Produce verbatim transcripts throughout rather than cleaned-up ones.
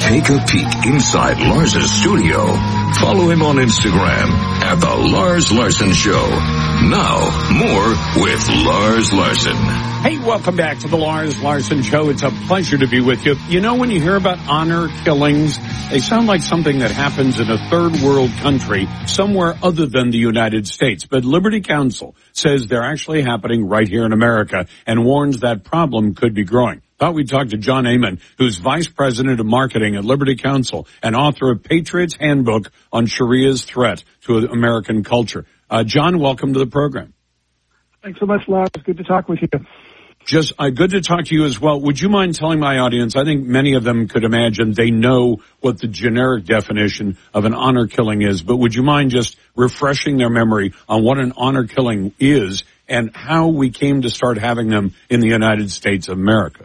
take a peek inside Lars's studio, follow him on Instagram at The Lars Larson Show. Now, more with Lars Larson. Hey, welcome back to The Lars Larson Show. It's a pleasure to be with you. You know, when you hear about honor killings, they sound like something that happens in a third world country somewhere other than the United States. But Liberty Counsel says they're actually happening right here in America and warns that problem could be growing. Thought we'd talk to John Amen, who's Vice President of Marketing at Liberty Counsel and author of Patriot's Handbook on Sharia's Threat to American Culture. Uh, John, welcome to the program. Thanks so much, Lars. Good to talk with you. Just uh, good to talk to you as well. Would you mind telling my audience, I think many of them could imagine they know what the generic definition of an honor killing is, but would you mind just refreshing their memory on what an honor killing is and how we came to start having them in the United States of America?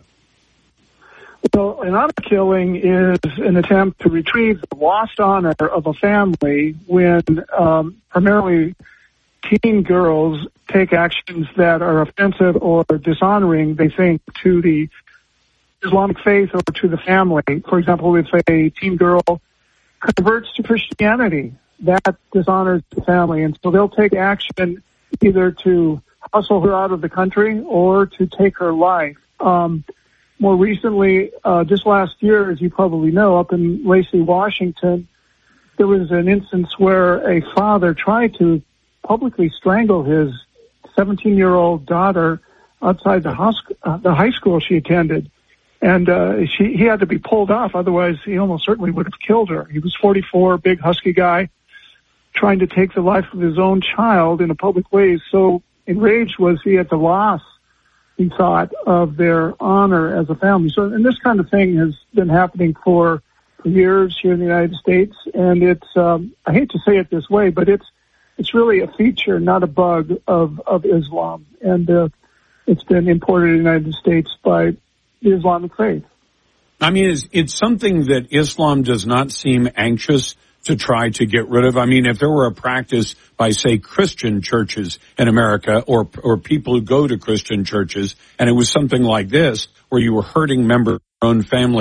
Well, an honor killing is an attempt to retrieve the lost honor of a family when um, primarily teen girls take actions that are offensive or dishonoring, they think, to the Islamic faith or to the family. For example, if a teen girl converts to Christianity, that dishonors the family. And so they'll take action either to hustle her out of the country or to take her life. Um, more recently, uh, just last year, as you probably know, up in Lacey, Washington, there was an instance where a father tried to publicly strangle his seventeen-year-old daughter outside the, hus- uh, the high school she attended. And uh, she, he had to be pulled off, otherwise he almost certainly would have killed her. He was forty-four, big, husky guy, trying to take the life of his own child in a public way. So enraged was he at the loss, he thought, of their honor as a family. So, and this kind of thing has been happening for years here in the United States. And it's, um, I hate to say it this way, but it's, it's really a feature, not a bug of, of Islam. And, uh, it's been imported in the United States by the Islamic faith. I mean, it's, it's something that Islam does not seem anxious to try to get rid of. I mean, if there were a practice by, say, Christian churches in America or or people who go to Christian churches, and it was something like this, where you were hurting members of your own family